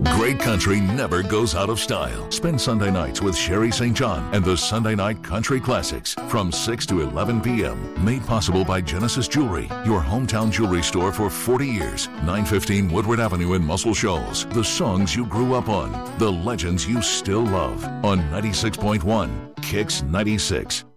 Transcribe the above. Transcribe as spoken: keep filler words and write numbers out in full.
Great country never goes out of style. Spend Sunday nights with Sherry Saint John and the Sunday Night Country Classics from six to eleven p.m. Made possible by Genesis Jewelry, your hometown jewelry store for forty years. nine fifteen Woodward Avenue in Muscle Shoals. The songs you grew up on, the legends you still love. On ninety-six point one, Kicks ninety-six.